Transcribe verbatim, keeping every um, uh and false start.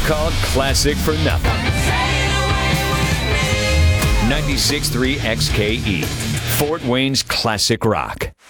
called Classic for Nothing. ninety-six point three X K E, Fort Wayne's classic rock.